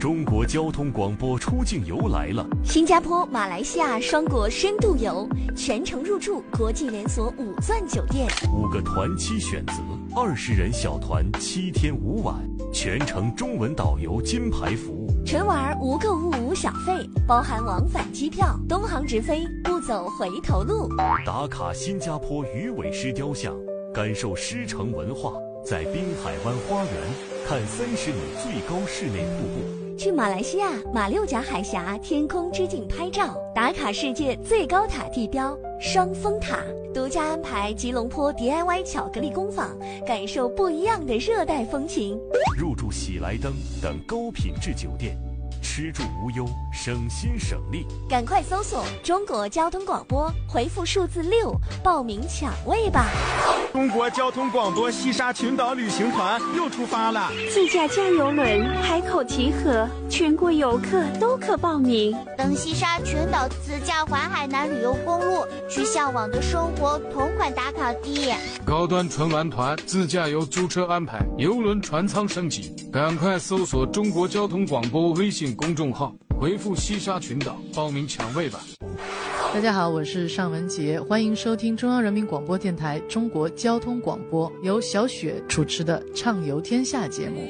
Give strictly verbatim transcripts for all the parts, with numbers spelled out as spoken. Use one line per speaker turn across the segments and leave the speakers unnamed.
中国交通广播出境游来了，
新加坡、马来西亚双国深度游，全程入住国际连锁五钻酒店，
五个团期选择，二十人小团，七天五晚，全程中文导游金牌服务。
纯玩无购物无小费，包含往返机票，东航直飞，不走回头路。
打卡新加坡鱼尾狮雕像，感受狮城文化，在滨海湾花园看三十米最高室内瀑布。
去马来西亚马六甲海峡天空之镜拍照，打卡世界最高塔地标双峰塔，独家安排吉隆坡 D I Y 巧克力工坊，感受不一样的热带风情。
入住喜来登等高品质酒店，吃住无忧，省心省力。
赶快搜索中国交通广播，回复数字六报名抢位吧。
中国交通广播西沙群岛旅行团又出发了，
自驾加油轮、海口集合，全国游客都可报名。
登西沙群岛自驾环海南旅游公路，去向往的生活同款打卡地。
高端纯玩团自驾游租车安排，邮轮船舱升级，赶快搜索中国交通广播微信公众号，回复西沙群岛报名抢位吧。
大家好，我是尚文杰，欢迎收听中央人民广播电台中国交通广播，由小雪主持的《畅游天下》节目。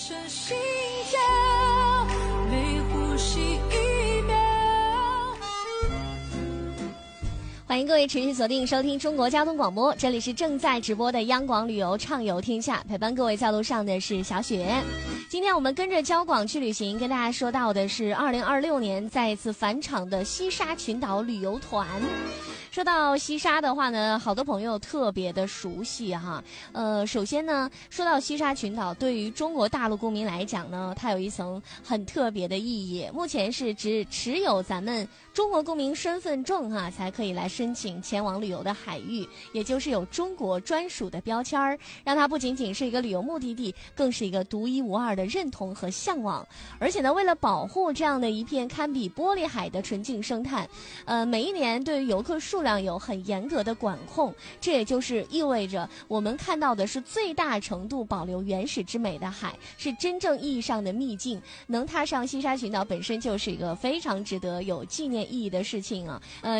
欢迎各位持续锁定收听中国交通广播，这里是正在直播的央广旅游畅游天下，陪伴各位在路上的是小雪。今天我们跟着交广去旅行，跟大家说到的是二零二六年再一次返场的西沙群岛旅游团。说到西沙的话呢，好多朋友特别的熟悉哈。呃，首先呢，说到西沙群岛，对于中国大陆公民来讲呢，它有一层很特别的意义。目前是只持有咱们中国公民身份证哈，才可以来申请前往旅游的海域，也就是有中国专属的标签儿，让它不仅仅是一个旅游目的地，更是一个独一无二的认同和向往。而且呢，为了保护这样的一片堪比玻璃海的纯净生态，呃，每一年对于游客数量有很严格的管控，这也就是意味着我们看到的是最大程度保留原始之美的海，是真正意义上的秘境。能踏上西沙群岛本身就是一个非常值得有纪念意义的事情啊。呃